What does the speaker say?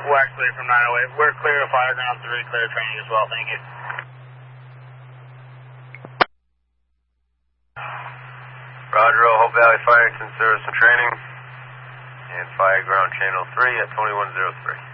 Wax clear from 908. We're clear of fire ground 3, clear training as well, thank you. Roger, Hope Valley Fire, consider some training. And fire ground channel 3 at 2103.